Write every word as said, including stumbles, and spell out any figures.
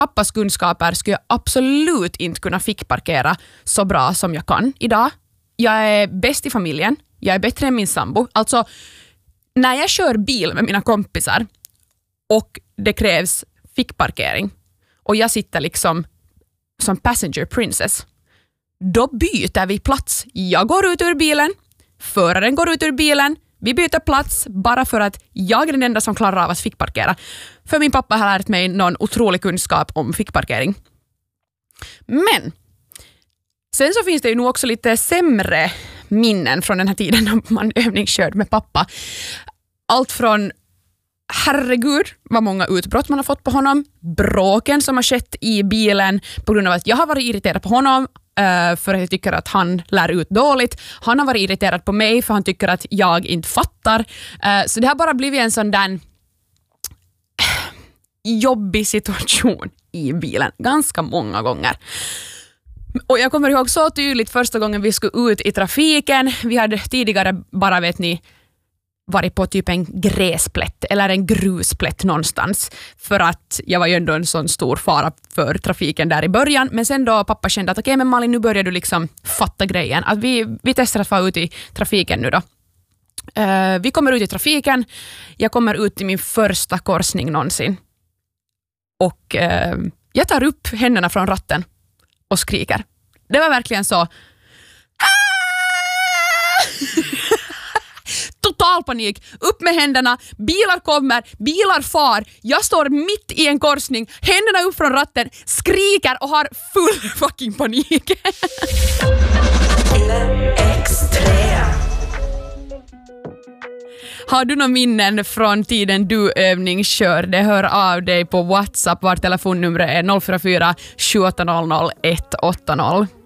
pappas kunskaper skulle jag absolut inte kunna fickparkera så bra som jag kan idag. Jag är bäst i familjen. Jag är bättre än min sambo. Alltså, när jag kör bil med mina kompisar och det krävs fickparkering och jag sitter liksom som passenger princess, då byter vi plats. Jag går ut ur bilen, föraren går ut ur bilen, vi byter plats bara för att jag är den enda som klarar av att fickparkera. För min pappa har lärt mig någon otrolig kunskap om fickparkering. Men sen så finns det ju nog också lite sämre minnen från den här tiden när man övningskörde med pappa. Allt från herregud vad många utbrott man har fått på honom, bråken som har skett i bilen på grund av att jag har varit irriterad på honom uh, för att jag tycker att han lär ut dåligt. Han har varit irriterad på mig för han tycker att jag inte fattar. Uh, så det har bara blivit en sån där jobbig situation i bilen ganska många gånger. Och jag kommer ihåg så tydligt första gången vi skulle ut i trafiken. Vi hade tidigare bara, vet ni, varit på typ en gräsplätt eller en grusplätt någonstans för att jag var ju ändå en sån stor fara för trafiken där i början. Men sen då pappa kände att okej, okay, men Malin, nu börjar du liksom fatta grejen. Att vi, vi testar att vara ut i trafiken nu då. Uh, vi kommer ut i trafiken. Jag kommer ut i min första korsning någonsin. Och uh, jag tar upp händerna från ratten och skriker. Det var verkligen så. Total panik. Upp med händerna. Bilar kommer. Bilar far. Jag står mitt i en korsning. Händerna upp från ratten. Skriker och har full fucking panik. Har du några minnen från tiden du övningskörde? Hör av dig på WhatsApp. Vart telefonnumret är noll fyra fyra sju åtta noll noll ett åtta noll.